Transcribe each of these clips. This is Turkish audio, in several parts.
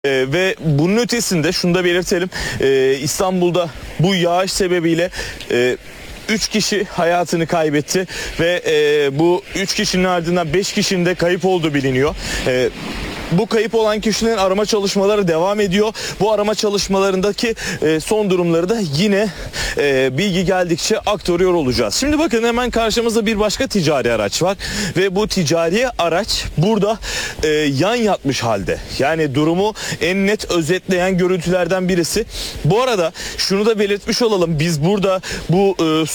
Ve bunun ötesinde şunu da belirtelim. İstanbul'da bu yağış sebebiyle 3 kişi hayatını kaybetti ve bu 3 kişinin ardından 5 kişinin de kayıp olduğu biliniyor. Bu kayıp olan kişilerin arama çalışmaları devam ediyor. Bu arama çalışmalarındaki son durumları da yine bilgi geldikçe aktarıyor olacağız. Şimdi bakın, hemen karşımızda bir başka ticari araç var ve bu ticari araç burada yan yatmış halde. Yani durumu en net özetleyen görüntülerden birisi. Bu arada şunu da belirtmiş olalım. Biz burada bu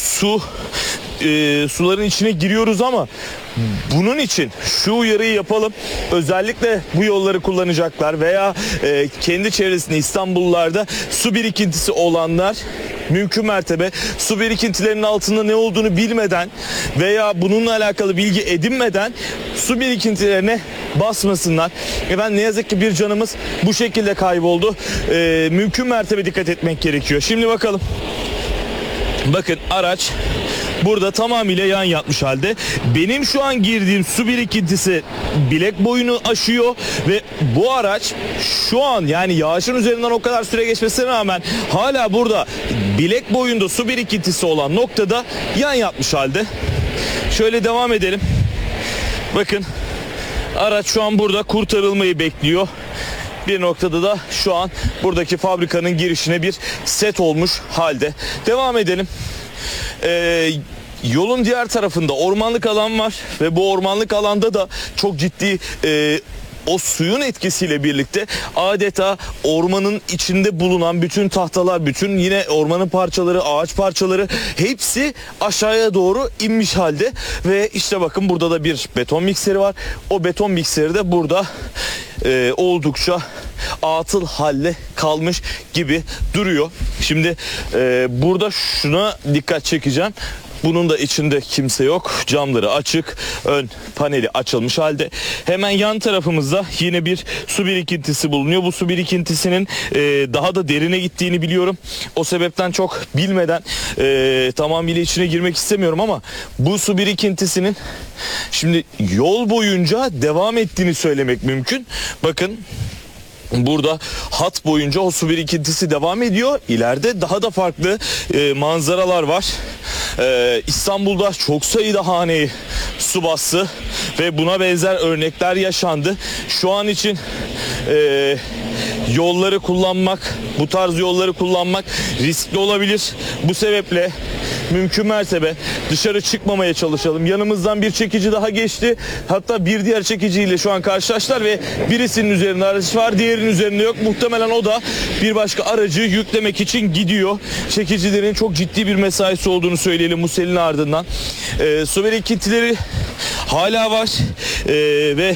suların içine giriyoruz ama bunun için şu uyarıyı yapalım. Özellikle bu yolları kullanacaklar veya kendi çevresinde İstanbullularda su birikintisi olanlar mümkün mertebe su birikintilerinin altında ne olduğunu bilmeden veya bununla alakalı bilgi edinmeden su birikintilerine basmasınlar. Ne yazık ki bir canımız bu şekilde kayboldu. Mümkün mertebe dikkat etmek gerekiyor. Şimdi bakalım. Bakın, araç burada tamamıyla yan yatmış halde. Benim şu an girdiğim su birikintisi bilek boyunu aşıyor ve bu araç şu an, yani yağışın üzerinden o kadar süre geçmesine rağmen hala burada bilek boyunda su birikintisi olan noktada yan yatmış halde. Şöyle devam edelim. Bakın, araç şu an burada kurtarılmayı bekliyor. Bir noktada da şu an buradaki fabrikanın girişine bir set olmuş halde. Devam edelim. Yolun diğer tarafında ormanlık alan var ve bu ormanlık alanda da çok ciddi o suyun etkisiyle birlikte adeta ormanın içinde bulunan bütün tahtalar, bütün yine ormanın parçaları, ağaç parçaları hepsi aşağıya doğru inmiş halde. Ve işte bakın, burada da bir beton mikseri var. O beton mikseri de burada oldukça atıl halde kalmış gibi duruyor. Şimdi burada şuna dikkat çekeceğim. Bunun da içinde kimse yok. Camları açık. Ön paneli açılmış halde. Hemen yan tarafımızda yine bir su birikintisi bulunuyor. Bu su birikintisinin daha da derine gittiğini biliyorum. O sebepten çok bilmeden tamamıyla içine girmek istemiyorum ama bu su birikintisinin şimdi yol boyunca devam ettiğini söylemek mümkün. Bakın, burada hat boyunca o su birikintisi devam ediyor. İleride daha da farklı manzaralar var. İstanbul'da çok sayıda haneyi su bastı ve buna benzer örnekler yaşandı. Şu an için yolları kullanmak, bu tarz yolları kullanmak riskli olabilir. Bu sebeple mümkün mertebe dışarı çıkmamaya çalışalım. Yanımızdan bir çekici daha geçti. Hatta bir diğer çekiciyle şu an karşılaştılar ve birisinin üzerinde aracı var, diğerinin üzerinde yok. Muhtemelen o da bir başka aracı yüklemek için gidiyor. Çekicilerin çok ciddi bir mesaisi olduğunu söyleyelim bu selin ardından. Su birikintileri hala var ve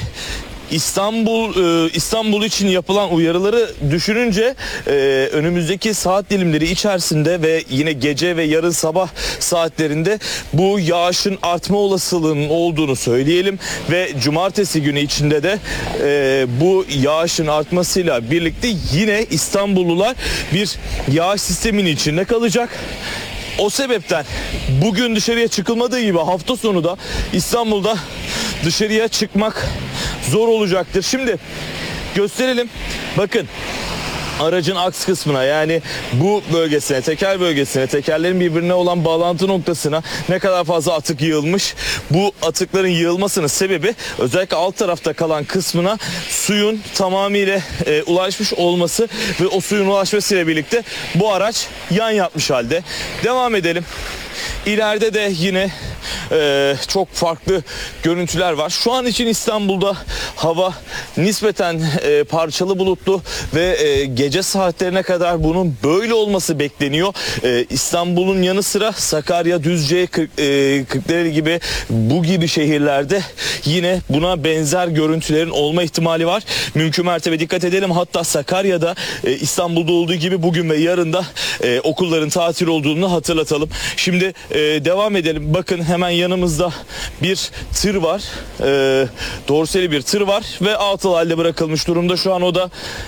İstanbul için yapılan uyarıları düşününce önümüzdeki saat dilimleri içerisinde ve yine gece ve yarın sabah saatlerinde bu yağışın artma olasılığının olduğunu söyleyelim ve cumartesi günü içinde de bu yağışın artmasıyla birlikte yine İstanbullular bir yağış sisteminin içinde kalacak. O sebepten bugün dışarıya çıkılmadığı gibi hafta sonu da İstanbul'da dışarıya çıkmak zor olacaktır. Şimdi gösterelim. Bakın, aracın aks kısmına, yani bu bölgesine, teker bölgesine, tekerlerin birbirine olan bağlantı noktasına ne kadar fazla atık yığılmış. Bu atıkların yığılmasının sebebi özellikle alt tarafta kalan kısmına suyun tamamıyla ulaşmış olması ve o suyun ulaşmasıyla birlikte bu araç yan yatmış halde. Devam edelim. İleride de yine çok farklı görüntüler var. Şu an için İstanbul'da hava nispeten parçalı bulutlu ve gece saatlerine kadar bunun böyle olması bekleniyor. İstanbul'un yanı sıra Sakarya, Düzce, Kırklareli gibi bu gibi şehirlerde yine buna benzer görüntülerin olma ihtimali var. Mümkün mertebe dikkat edelim. Hatta Sakarya'da İstanbul'da olduğu gibi bugün ve yarın da okulların tatil olduğunu hatırlatalım. Şimdi devam edelim. Bakın, hemen yanımızda bir tır var. Dorseli bir tır var ve atıl halde bırakılmış durumda. Şu an o da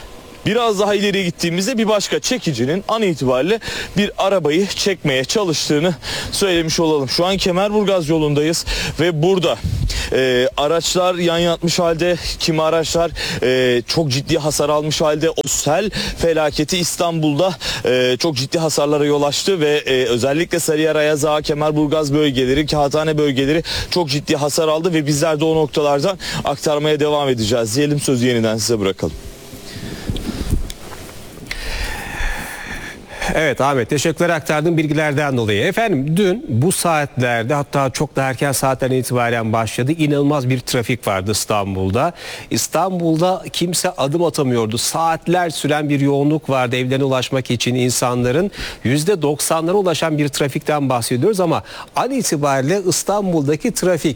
Biraz daha ileriye gittiğimizde bir başka çekicinin an itibariyle bir arabayı çekmeye çalıştığını söylemiş olalım. Şu an Kemerburgaz yolundayız ve burada araçlar yan yatmış halde, kimi araçlar çok ciddi hasar almış halde. O sel felaketi İstanbul'da çok ciddi hasarlara yol açtı ve özellikle Sarıyer, Ayazağa, Kemerburgaz bölgeleri, Kağıthane bölgeleri çok ciddi hasar aldı ve bizler de o noktalardan aktarmaya devam edeceğiz. Diyelim, sözü yeniden size bırakalım. Evet Ahmet, teşekkürler aktardığım bilgilerden dolayı. Efendim dün bu saatlerde, hatta çok da erken saatlerden itibaren başladı. İnanılmaz bir trafik vardı İstanbul'da. İstanbul'da kimse adım atamıyordu. Saatler süren bir yoğunluk vardı evlerine ulaşmak için insanların. %90'lara ulaşan bir trafikten bahsediyoruz ama an itibariyle İstanbul'daki trafik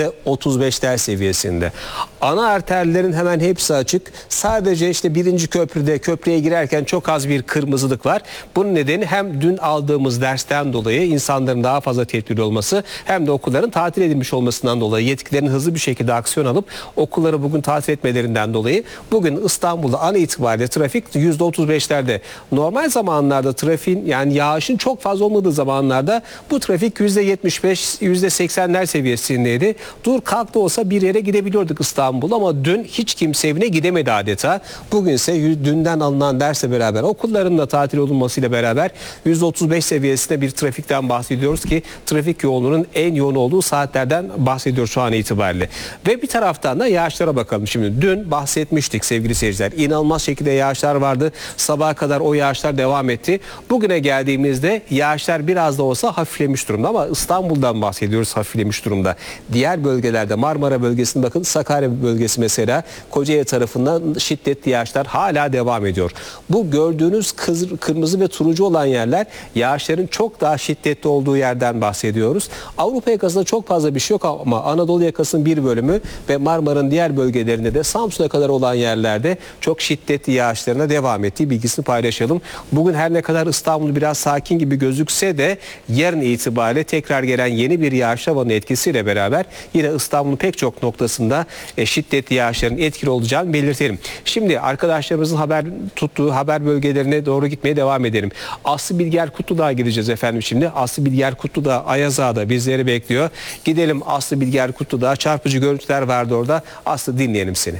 %35'ler seviyesinde. Ana arterlerin hemen hepsi açık. Sadece işte 1. köprüye girerken çok az bir kırmızılık var. Bunun nedeni hem dün aldığımız dersten dolayı insanların daha fazla tedbirli olması, hem de okulların tatil edilmiş olmasından dolayı yetkililerin hızlı bir şekilde aksiyon alıp okulları bugün tatil etmelerinden dolayı bugün İstanbul'da an itibariyle trafik %35'lerde. Normal zamanlarda trafiğin, yani yağışın çok fazla olmadığı zamanlarda bu trafik %75, %80'ler seviyesindeydi. Dur kalk da olsa bir yere gidebiliyorduk İstanbul, ama dün hiç kimse evine gidemedi adeta. Bugünse dünden alınan dersle beraber okulların da tatil olunmasıyla beraber %35 seviyesinde bir trafikten bahsediyoruz ki trafik yoğunluğunun en yoğun olduğu saatlerden bahsediyoruz şu an itibariyle. Ve bir taraftan da yağışlara bakalım şimdi. Dün bahsetmiştik sevgili seyirciler. İnanılmaz şekilde yağışlar vardı. Sabaha kadar o yağışlar devam etti. Bugüne geldiğimizde yağışlar biraz da olsa hafiflemiş durumda, ama İstanbul'dan bahsediyoruz hafiflemiş durumda. Diğer bölgelerde, Marmara bölgesinde bakın, Sakarya bölgesi mesela, Kocaeli tarafından şiddetli yağışlar hala devam ediyor. Bu gördüğünüz kırmızı ve turuncu olan yerler yağışların çok daha şiddetli olduğu yerden bahsediyoruz. Avrupa yakasında çok fazla bir şey yok, ama Anadolu yakasının bir bölümü ve Marmara'nın diğer bölgelerinde de Samsun'a kadar olan yerlerde çok şiddetli yağışlarına devam ettiği bilgisini paylaşalım. Bugün her ne kadar İstanbul biraz sakin gibi gözükse de yarın itibariyle tekrar gelen yeni bir yağış havanın etkisiyle beraber yine İstanbul'un pek çok noktasında şiddetli yağışların etkili olacağını belirtelim. Şimdi arkadaşlarımızın haber tuttuğu haber bölgelerine doğru gitmeye devam edelim. Aslı Bilger Kutludağ'a gideceğiz efendim şimdi. Aslı Bilger Kutludağ Ayazağa'da bizleri bekliyor. Gidelim Aslı Bilger Kutludağ'a. Çarpıcı görüntüler vardı orada. Aslı, dinleyelim seni.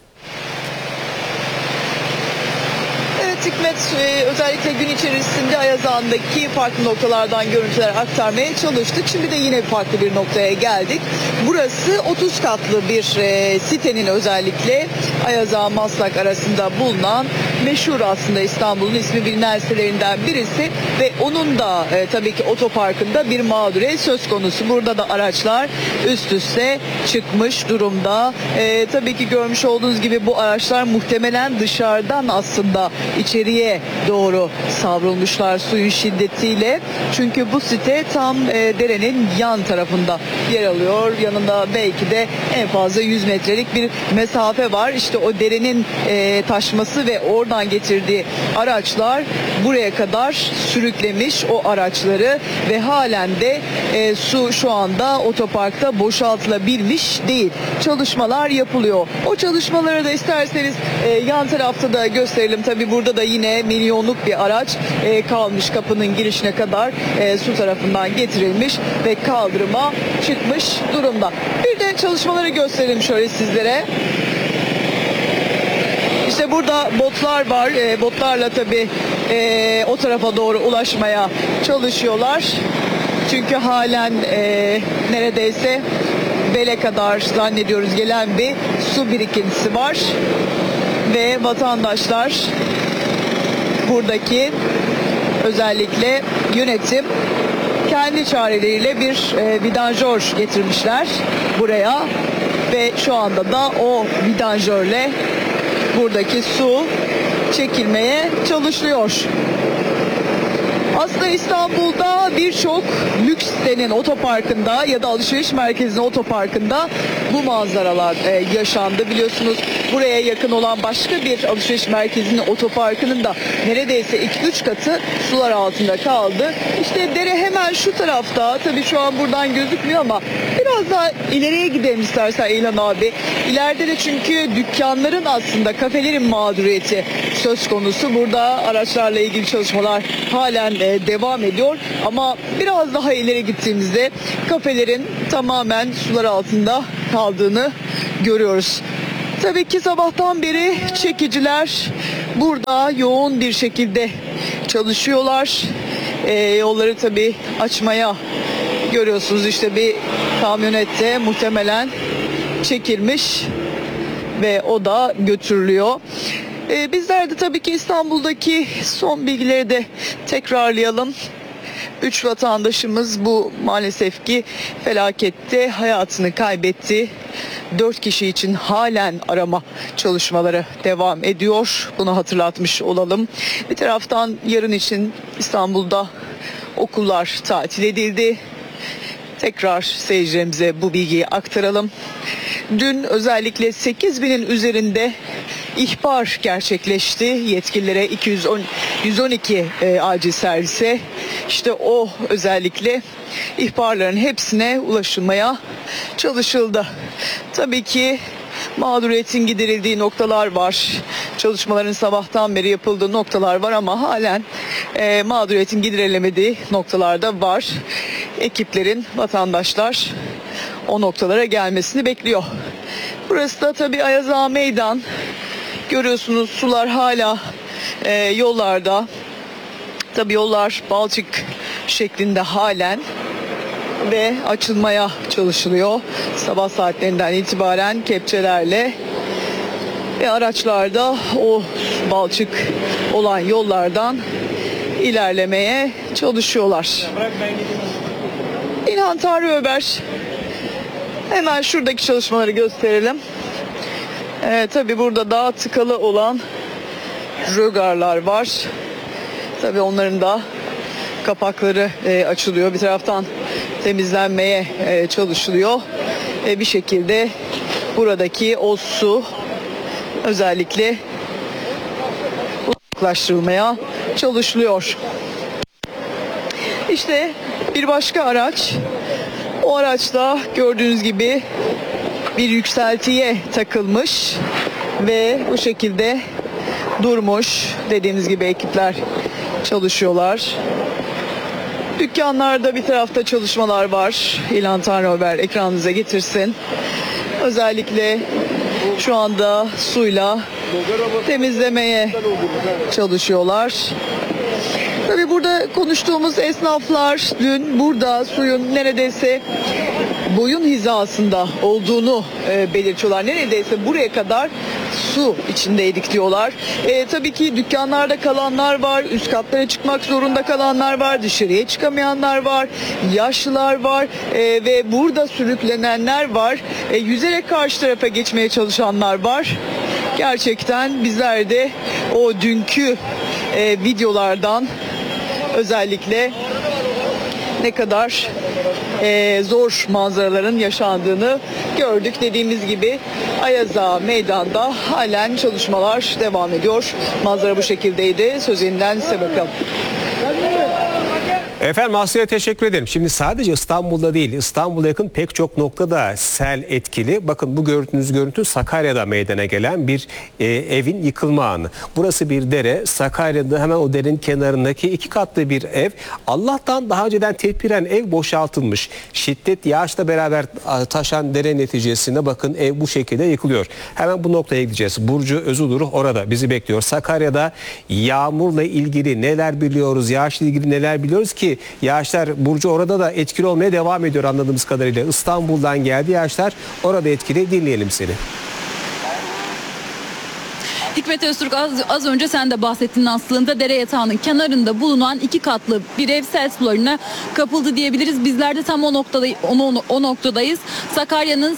Hikmet özellikle gün içerisinde Ayazağ'daki farklı noktalardan görüntüler aktarmaya çalıştık. Şimdi de yine farklı bir noktaya geldik. Burası 30 katlı bir sitenin, özellikle Ayazağ Maslak arasında bulunan meşhur, aslında İstanbul'un ismi bilinen sitelerinden birisi ve onun da tabii ki otoparkında bir mağduriyet söz konusu. Burada da araçlar üst üste çıkmış durumda. Tabii ki görmüş olduğunuz gibi bu araçlar muhtemelen dışarıdan aslında içeriye doğru savrulmuşlar suyun şiddetiyle. Çünkü bu site tam derenin yan tarafında yer alıyor. Yanında belki de en fazla 100 metrelik bir mesafe var. İşte o derenin taşması ve oradan getirdiği araçlar buraya kadar sürüklemiş o araçları ve halen de su şu anda otoparkta boşaltılabilmiş değil. Çalışmalar yapılıyor. O çalışmaları da isterseniz yan tarafta da gösterelim. Tabii burada da yine milyonluk bir araç kalmış kapının girişine kadar su tarafından getirilmiş ve kaldırıma çıkmış durumda. Bir de çalışmaları gösterelim şöyle sizlere. İşte burada botlar var. Botlarla tabii o tarafa doğru ulaşmaya çalışıyorlar. Çünkü halen neredeyse bele kadar zannediyoruz gelen bir su birikintisi var. Ve vatandaşlar, buradaki özellikle yönetim kendi çareleriyle bir vidanjör getirmişler buraya ve şu anda da o vidanjörle buradaki su çekilmeye çalışılıyor. Aslında İstanbul'da birçok lüks sitenin otoparkında ya da alışveriş merkezinin otoparkında bu manzaralar yaşandı. Biliyorsunuz buraya yakın olan başka bir alışveriş merkezinin otoparkının da neredeyse 2-3 katı sular altında kaldı. İşte dere hemen şu tarafta, tabii şu an buradan gözükmüyor ama Biraz daha ileriye gidelim istersen İlhan abi. İleride de çünkü dükkanların, aslında kafelerin mağduriyeti söz konusu. Burada araçlarla ilgili çalışmalar halen devam ediyor. Ama biraz daha ileri gittiğimizde kafelerin tamamen sular altında kaldığını görüyoruz. Tabii ki sabahtan beri çekiciler burada yoğun bir şekilde çalışıyorlar. Yolları tabii açmaya, görüyorsunuz işte bir kamyonette muhtemelen çekilmiş ve o da götürülüyor. Bizler de tabii ki İstanbul'daki son bilgileri de tekrarlayalım. 3 vatandaşımız bu maalesef ki felakette hayatını kaybetti. 4 kişi için halen arama çalışmaları devam ediyor. Bunu hatırlatmış olalım. Bir taraftan yarın için İstanbul'da okullar tatil edildi. Tekrar seyircilerimize bu bilgiyi aktaralım. Dün özellikle 8.000'in üzerinde ihbar gerçekleşti yetkililere, 112 acil servise. İşte o özellikle ihbarların hepsine ulaşılmaya çalışıldı. Tabii ki mağduriyetin giderildiği noktalar var. Çalışmaların sabahtan beri yapıldığı noktalar var ama halen mağduriyetin giderilemediği noktalarda var. Ekiplerin, vatandaşlar o noktalara gelmesini bekliyor. Burası da tabii Ayaz Ağa Meydan. Görüyorsunuz sular hala yollarda. Tabii yollar balçık şeklinde halen ve açılmaya çalışılıyor. Sabah saatlerinden itibaren kepçelerle ve araçlarda o balçık olan yollardan ilerlemeye çalışıyorlar. İlhan Tanrı Öber, hemen şuradaki çalışmaları gösterelim. Tabii burada daha tıkalı olan rögarlar var. Tabii onların da kapakları açılıyor. Bir taraftan temizlenmeye çalışılıyor. Bir şekilde buradaki o su özellikle uzaklaştırılmaya çalışılıyor. İşte bir başka araç. O araçta gördüğünüz gibi bir yükseltiye takılmış ve bu şekilde durmuş. Dediğimiz gibi ekipler çalışıyorlar. Dükkanlarda bir tarafta çalışmalar var. İlhan Tanrı Haber ekranınıza getirsin. Özellikle şu anda suyla temizlemeye çalışıyorlar. Tabii burada konuştuğumuz esnaflar dün burada suyun neredeyse boyun hizasında olduğunu belirtiyorlar. Neredeyse buraya kadar su içindeydik diyorlar. Tabii ki dükkanlarda kalanlar var, üst katlara çıkmak zorunda kalanlar var, dışarıya çıkamayanlar var, yaşlılar var ve burada sürüklenenler var. Yüzerek karşı tarafa geçmeye çalışanlar var. Gerçekten bizler de o dünkü videolardan özellikle ne kadar zor manzaraların yaşandığını gördük. Dediğimiz gibi Ayaz Ağa Meydan'da halen çalışmalar devam ediyor. Manzara bu şekildeydi. Söz yeniden size bakalım. Efendim Aslı'ya teşekkür ederim. Şimdi sadece İstanbul'da değil, İstanbul'a yakın pek çok noktada sel etkili. Bakın bu gördüğünüz görüntü Sakarya'da meydana gelen bir evin yıkılma anı. Burası bir dere. Sakarya'da hemen o derenin kenarındaki 2 katlı bir ev. Allah'tan daha önceden tedbiren ev boşaltılmış. Şiddet yağışla beraber taşan dere neticesinde bakın ev bu şekilde yıkılıyor. Hemen bu noktaya gideceğiz. Burcu Özuluruh orada bizi bekliyor. Sakarya'da yağmurla ilgili neler biliyoruz, yağışla ilgili neler biliyoruz ki yağışlar Burcu orada da etkili olmaya devam ediyor anladığımız kadarıyla. İstanbul'dan geldi yağışlar orada etkili, dinleyelim seni. Hikmet Öztürk, az önce sen de bahsettin aslında, dere yatağının kenarında bulunan 2 katlı bir ev sel sularına kapıldı diyebiliriz. Bizler de tam o noktadayız. Sakarya'nın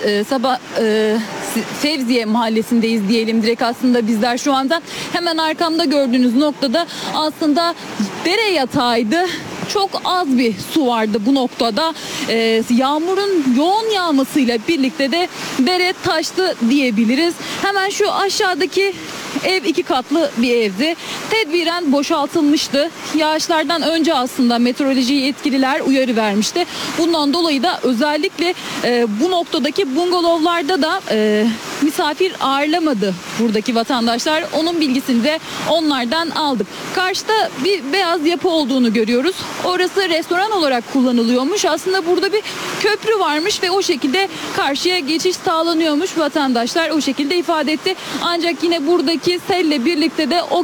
Fevziye mahallesindeyiz diyelim direkt aslında bizler şu anda. Hemen arkamda gördüğünüz noktada aslında dere yatağıydı. çok az bir su vardı bu noktada. Yağmurun yoğun yağmasıyla birlikte de dere taştı diyebiliriz. Hemen şu aşağıdaki ev 2 katlı bir evdi. Tedbiren boşaltılmıştı. Yağışlardan önce aslında meteoroloji yetkililer uyarı vermişti. Bundan dolayı da özellikle bu noktadaki bungalovlarda da misafir ağırlamadı buradaki vatandaşlar. Onun bilgisini de onlardan aldık. Karşıda bir beyaz yapı olduğunu görüyoruz. Orası restoran olarak kullanılıyormuş. Aslında burada bir köprü varmış ve o şekilde karşıya geçiş sağlanıyormuş. Vatandaşlar o şekilde ifade etti. Ancak yine buradaki selle birlikte de o